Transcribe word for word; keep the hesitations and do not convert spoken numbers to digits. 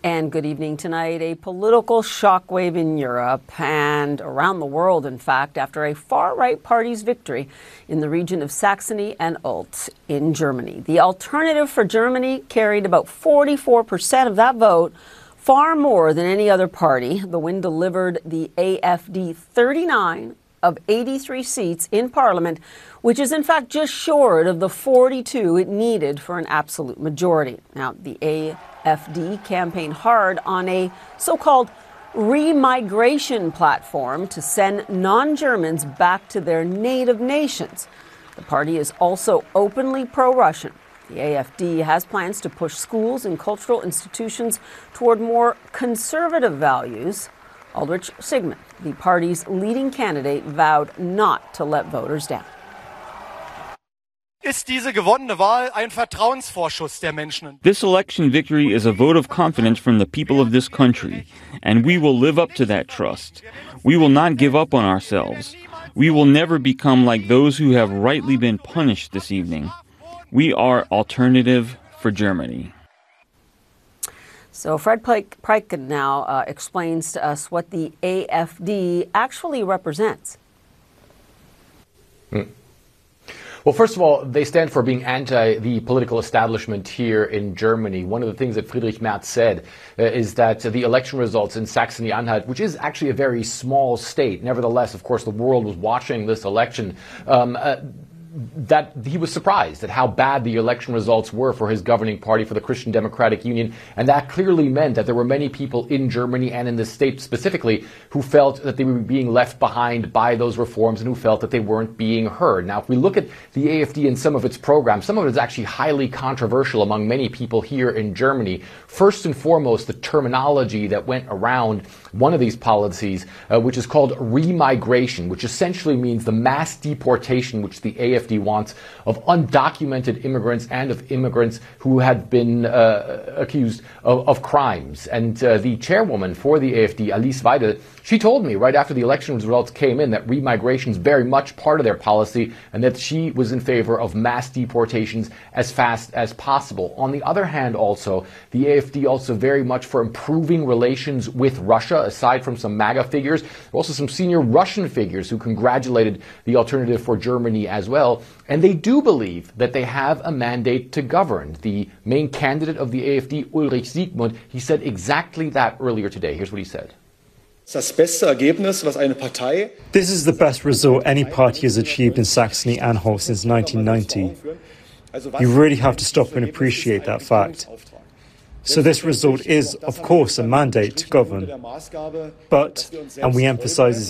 And good evening tonight. A political shockwave in Europe and around the world, in fact, after a far-right party's victory in the region of Saxony and Anhalt in Germany. The Alternative for Germany carried about forty-four percent of that vote, far more than any other party. The win delivered the A F D thirty-nine of eighty-three seats in Parliament, which is in fact just short of the forty-two it needed for an absolute majority. Now, the A F D campaigned hard on a so-called remigration platform to send non-Germans back to their native nations. The party is also openly pro-Russian. The A F D has plans to push schools and cultural institutions toward more conservative values. Ulrich Sigmund, the party's leading candidate, vowed not to let voters down. Ist diese gewonnene Wahl ein Vertrauensvorschuss der Menschen? This election victory is a vote of confidence from the people of this country, and we will live up to that trust. We will not give up on ourselves. We will never become like those who have rightly been punished this evening. We are Alternative for Germany. So Fred Pryken now uh, explains to us what the A F D actually represents. Hmm. Well, first of all, they stand for being anti the political establishment here in Germany. One of the things that Friedrich Merz said uh, is that uh, the election results in Saxony-Anhalt, which is actually a very small state, nevertheless, of course, the world was watching this election, um, uh, that he was surprised at how bad the election results were for his governing party, for the Christian Democratic Union. And that clearly meant that there were many people in Germany and in the state specifically who felt that they were being left behind by those reforms and who felt that they weren't being heard. Now, if we look at the A F D and some of its programs, some of it is actually highly controversial among many people here in Germany. First and foremost, the terminology that went around one of these policies, uh, which is called remigration, which essentially means the mass deportation which the A F D wants of undocumented immigrants and of immigrants who had been uh, accused of, of crimes. And uh, the chairwoman for the A F D, Alice Weidel, she told me right after the election results came in that remigration is very much part of their policy and that she was in favor of mass deportations as fast as possible. On the other hand, also, the A F D also very much for improving relations with Russia, aside from some MAGA figures, also some senior Russian figures who congratulated the Alternative for Germany as well. And they do believe that they have a mandate to govern. The main candidate of the A F D, Ulrich Sigmund, he said exactly that earlier today. Here's what he said. This is the best result any party has achieved in Saxony-Anhalt since nineteen ninety. You really have to stop and appreciate that fact. So this result is, of course, a mandate to govern. But, and we emphasize